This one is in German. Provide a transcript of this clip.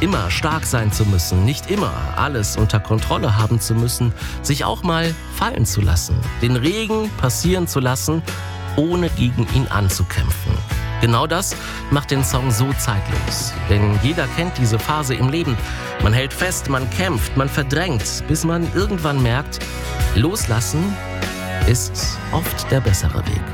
immer stark sein zu müssen, nicht immer alles unter Kontrolle haben zu müssen, sich auch mal fallen zu lassen, den Regen passieren zu lassen, ohne gegen ihn anzukämpfen. Genau das macht den Song so zeitlos. Denn jeder kennt diese Phase im Leben. Man hält fest, man kämpft, man verdrängt, bis man irgendwann merkt, loslassen ist oft der bessere Weg.